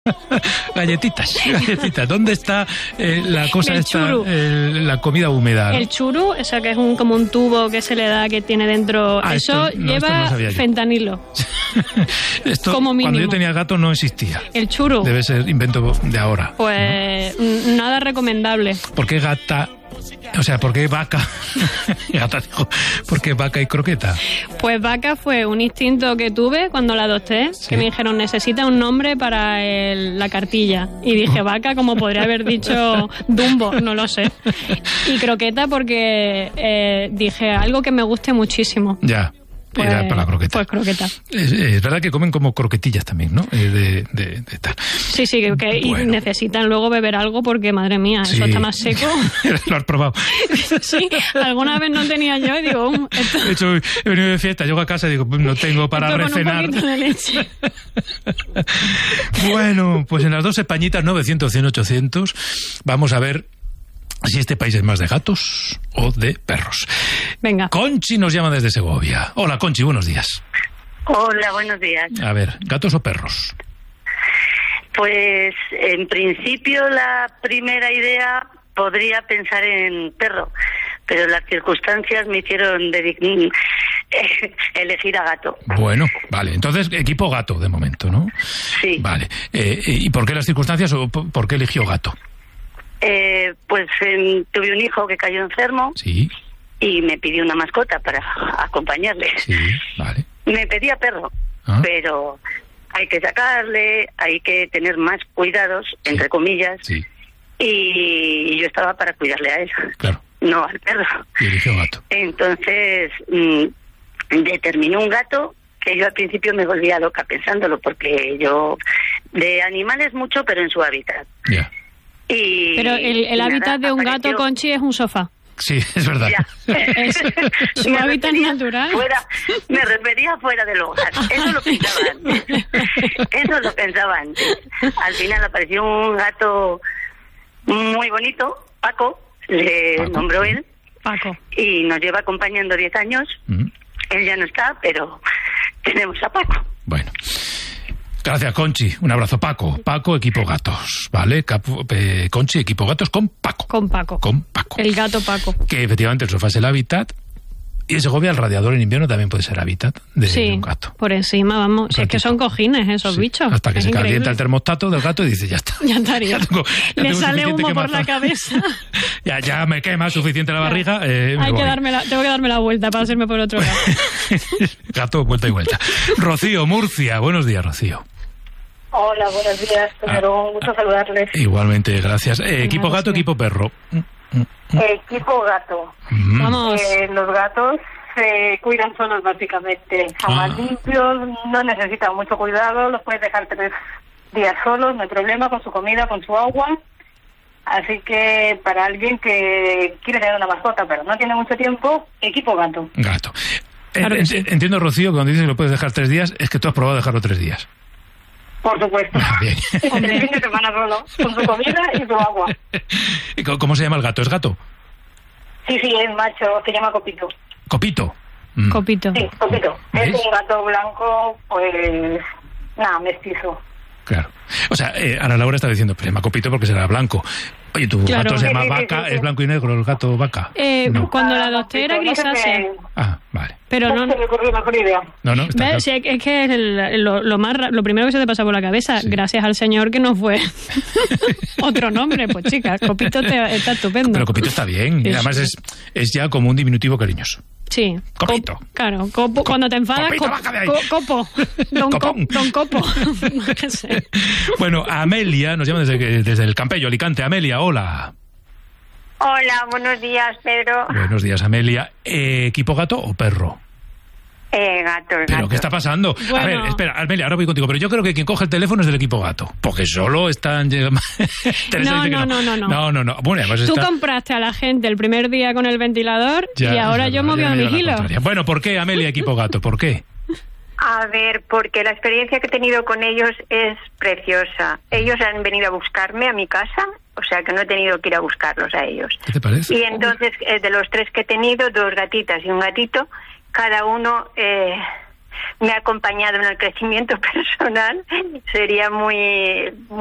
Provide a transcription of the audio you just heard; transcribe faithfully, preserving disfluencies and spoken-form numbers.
Galletitas, galletitas. ¿Dónde está eh, la cosa el esta, churu. eh, la comida húmeda? El churu, o sea, que es un, como un tubo que se le da, que tiene dentro... Ah, eso esto, no, lleva esto no fentanilo. Esto, como mínimo. Cuando yo tenía gato no existía. El churu. Debe ser invento de ahora. Pues ¿no? Nada recomendable. ¿Por qué gata? O sea, ¿por qué vaca? Gata, digo, ¿por qué vaca y croqueta? Pues vaca fue un instinto que tuve cuando la adopté, ¿Sí? que me dijeron, necesita un nombre para el, la cartilla. Y dije, vaca, como podría haber dicho Dumbo, no lo sé. Y croqueta porque eh, dije, algo que me guste muchísimo. Ya. Pues, Era para la croqueta. Pues croqueta. Es, es verdad que comen como croquetillas también, ¿no? Eh, de, de, de tal. Sí, sí, que, que Bueno. y necesitan luego beber algo porque, madre mía, Sí. eso está más seco. Lo has probado. Sí, alguna vez no tenía yo y digo, um, esto, De hecho, he venido de fiesta, llego a casa y digo, no tengo para esto con recenar. un poquito de leche. Bueno, pues en las dos Españitas, novecientos, cien, ochocientos, vamos a ver si este país es más de gatos o de perros. Venga. Conchi nos llama desde Segovia. Hola, Conchi, buenos días. Hola, buenos días. A ver, ¿gatos o perros? Pues en principio la primera idea podría pensar en perro, pero las circunstancias me hicieron de, elegir a gato. Bueno, vale, entonces equipo gato de momento, ¿no? Sí. Vale, eh, ¿y por qué las circunstancias o por por qué eligió gato? Eh, pues eh, tuve un hijo que cayó enfermo Sí, y me pidió una mascota para acompañarle. sí, vale. Me pedía perro, Ah. pero hay que sacarle, hay que tener más cuidados, Sí. entre comillas, Sí, y yo estaba para cuidarle a él, claro, no al perro. y eligió gato. Entonces mm, determiné un gato que yo al principio me volvía loca pensándolo, porque yo de animales mucho, pero en su hábitat. Ya. Y, Pero el, el y hábitat nada, de un apareció- gato, Conchi, es un sofá. Sí, es verdad. Ya. Es su Me hábitat refería natural. Fuera, me refería fuera del hogar. Eso lo pensaba antes. Eso lo pensaba antes. Al final apareció un gato muy bonito, Paco, le Paco. nombró él, Paco. y nos lleva acompañando diez años. Mm, Él ya no está, pero tenemos a Paco. Bueno. Gracias, Conchi. Un abrazo, Paco. Paco, equipo gatos, ¿vale? Capo- eh, Conchi, equipo gatos con Paco. Con Paco. Con Paco. El gato Paco. Que efectivamente el sofá es el hábitat. Y en Segovia el radiador en invierno también puede ser hábitat de Sí, un gato. por encima, vamos. Si es que Ratito. son cojines esos Sí, bichos. hasta que Es se increíble. calienta el termostato del gato y dice, ya está. Ya estaría. Ya tengo- ya Le tengo sale suficiente humo por la quemazón. cabeza. ya, ya me quema suficiente la barriga. eh, me Hay que voy. darme la, tengo que darme la vuelta para hacerme por otro lado. Gato, vuelta y vuelta. Rocío, Murcia. Buenos días, Rocío. Hola, buenos días. Primero, Ah, un gusto saludarles. Igualmente, gracias. Eh, equipo Nada, gato, sí. equipo perro. Equipo gato. Mm. Vamos. Eh, los gatos se cuidan solos básicamente. Jamás Ah. limpios, no necesitan mucho cuidado, los puedes dejar tres días solos, no hay problema, con su comida, con su agua. Así que para alguien que quiere tener una mascota pero no tiene mucho tiempo, equipo gato. Gato. Claro que En- sí. en- Entiendo, Rocío, que cuando dices que lo puedes dejar tres días, es que tú has probado dejarlo tres días. Por supuesto. Ah, bien. El fin de semana solo, con su comida y su agua. ¿Y co- ¿Cómo se llama el gato? ¿Es gato? Sí, sí, es macho, se llama Copito. Copito. Mm. Copito. Sí, Copito. Es ¿Ves? un gato blanco, pues, nada, mestizo. Claro. O sea, eh, Ana Laura está diciendo, pues se llama Copito porque será blanco. Oye, tu Claro. gato se llama Sí, sí, sí, Vaca, sí. es blanco y negro el gato Vaca. Eh, No. Cuando la Ah, adopté era Copito, no se grisácea. me- Ah, vale. Pero no... se me ocurrió mejor idea. No, no, está ¿Ves? Sí, claro. es que es el- lo, lo más ra- lo primero que se te pasa por la cabeza, Sí. gracias al señor que no fue otro nombre, pues chica, Copito te- está estupendo. Pero Copito está bien. Y Sí, además sí. es, es ya como un diminutivo cariñoso. Sí. Copito. Cop- claro, copo, cuando te enfadas, Copito, cop- baja de ahí. co- copo. Don, Cop- Copón. don Copo. Qué sé. Bueno, Amelia nos llama desde, desde el Campello, Alicante. Amelia, hola. Hola, buenos días, Pedro. Buenos días, Amelia. Eh, ¿Equipo gato o perro? Eh, gato, el ¿Pero gato. qué está pasando? A Bueno. ver, espera, Amelia, ahora voy contigo. Pero yo creo que quien coge el teléfono es del equipo gato. Porque solo están... llegando- Teresa No, dice que no, no, no, no. No, no, no. Bueno, además Tú está... compraste a la gente el primer día con el ventilador Ya, y ahora es yo verdad, me ya voy a me lleva la vigilo. contraria. Bueno, ¿por qué, Amelia, equipo gato? ¿Por qué? A ver, porque la experiencia que he tenido con ellos es preciosa. Ellos han venido a buscarme a mi casa, o sea que no he tenido que ir a buscarlos a ellos. ¿Qué te parece? Y entonces, eh, de los tres que he tenido, dos gatitas y un gatito, cada uno eh, me ha acompañado en el crecimiento personal, sería muy